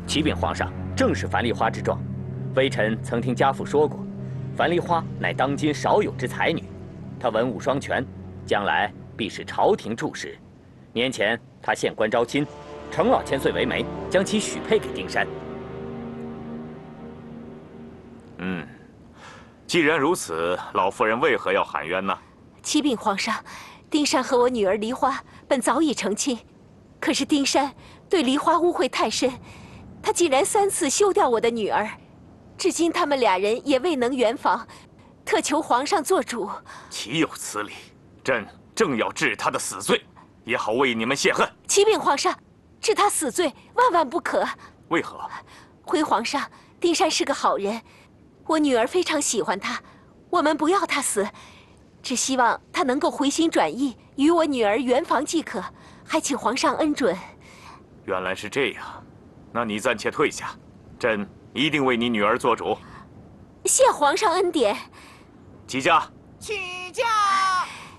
启禀皇上，正是樊梨花之状。微臣曾听家父说过，樊梨花乃当今少有之才女，她文武双全，将来必是朝廷柱石。年前她县官招亲，程老千岁为媒，将其许配给丁山。 既然如此，老夫人为何要喊冤呢？ 启禀皇上，丁山和我女儿梨花本早已成亲，可是丁山对梨花污秽太深，他竟然3次休掉我的女儿，至今他们俩人也未能圆房，特求皇上做主。 岂有此理！朕正要治他的死罪，也好为你们泄恨。 启禀皇上，治他死罪万万不可。 为何？ 回皇上，丁山是个好人，我女儿非常喜欢他，我们不要他死，只希望他能够回心转意，与我女儿圆房即可，还请皇上恩准。 原来是这样，那你暂且退下，朕一定为你女儿做主。 谢皇上恩典。 齐家。 请。